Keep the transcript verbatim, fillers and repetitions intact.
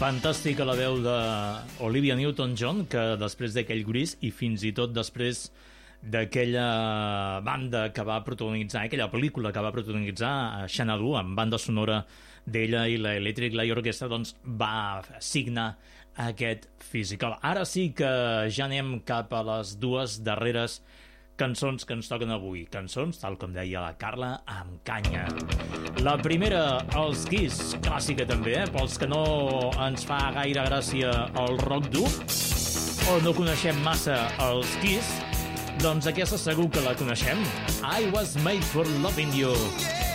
Fantàstica la veu d'Olivia Newton-John, que després d'aquell Grease i fins i tot després d'aquella banda que va protagonitzar, aquella pel·lícula que va protagonitzar Xanadu, amb banda sonora d'ella i l'Electric Light Orchestra, doncs va signar aquest physical. Ara sí que ja anem cap a les dues darreres cançons que ens toquen avui. Cançons, tal com deia la Carla, amb canya. La primera, els Kiss, clàssica també, eh? Pels que no ens fa gaire gràcia el rock dur, o no coneixem massa els Kiss, doncs aquesta segur que la coneixem. I was made for loving you. Yeah.